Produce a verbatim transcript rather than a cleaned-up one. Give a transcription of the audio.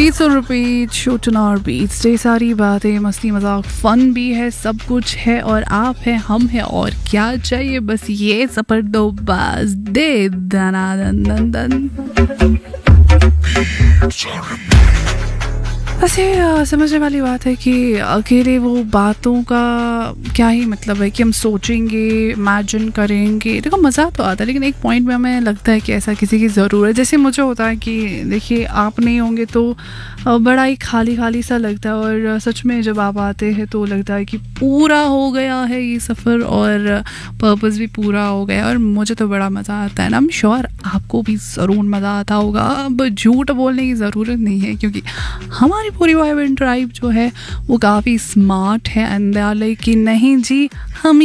Beats और repeat शूटन और beats, ये सारी बातें मस्ती मजाक फन भी है, सब कुछ है और आप हैं हम हैं और क्या चाहिए, बस ये सफर दो बस दे दना दन दन दन। वैसे समझने वाली बात है कि अकेले वो बातों का क्या ही मतलब है कि हम सोचेंगे, इमेजिन करेंगे, देखो मज़ा तो आता है लेकिन एक पॉइंट में हमें लगता है कि ऐसा किसी की ज़रूरत, जैसे मुझे होता है कि देखिए आप नहीं होंगे तो बड़ा ही खाली खाली सा लगता है और सच में जब आप आते हैं तो लगता है कि पूरा हो गया है ये सफ़र और पर्पस भी पूरा हो गया और मुझे तो बड़ा मज़ा आता है ना। आई एम श्योर आपको भी ज़रूर मज़ा आता होगा। अब झूठ बोलने की ज़रूरत नहीं है क्योंकि हमारी पूरी वाइब एंड ट्राइब जो है वो काफ़ी स्मार्ट है एंड दे आर लाइक कि नहीं जी हम